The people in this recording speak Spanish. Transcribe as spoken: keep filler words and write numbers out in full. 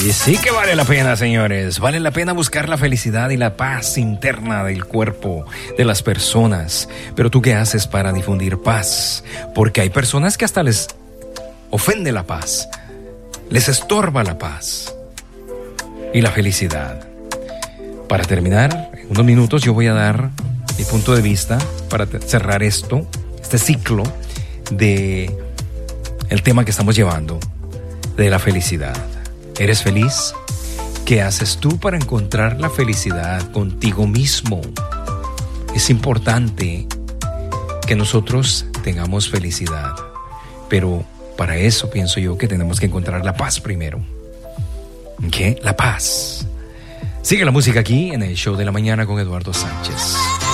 Y sí que vale la pena, señores. Vale la pena buscar la felicidad y la paz interna del cuerpo, de las personas. Pero ¿tú qué haces para difundir paz? Porque hay personas que hasta les ofende la paz, les estorba la paz y la felicidad. Para terminar, en unos minutos yo voy a dar mi punto de vista para cerrar esto, este ciclo de el tema que estamos llevando, de la felicidad. ¿Eres feliz? ¿Qué haces tú para encontrar la felicidad contigo mismo? Es importante que nosotros tengamos felicidad, pero para eso pienso yo que tenemos que encontrar la paz primero. ¿Qué? La paz. Sigue la música aquí en el Show de la Mañana con Eduardo Sánchez.